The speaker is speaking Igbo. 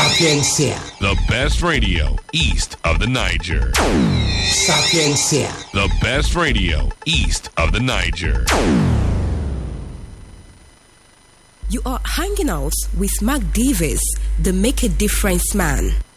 Sapiencia. The best radio east of the Niger. Sapiencia. The best radio east of the Niger. You are hanging out with Mark Davis, the Make a Difference man.